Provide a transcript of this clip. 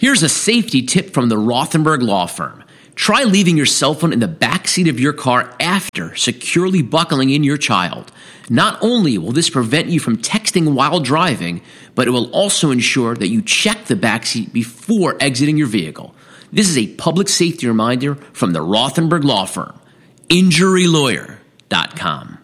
Here's a safety tip from the Rothenberg Law Firm. Try leaving your cell phone in the backseat of your car after securely buckling in your child. Not only will this prevent you from texting while driving, but it will also ensure that you check the backseat before exiting your vehicle. This is a public safety reminder from the Rothenberg Law Firm. InjuryLawyer.com.